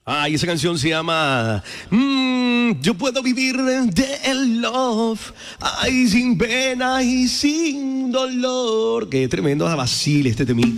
Ay, esa canción se llama Yo puedo vivir de el love. Ay, sin pena y sin dolor. Qué tremendo Basile este temita.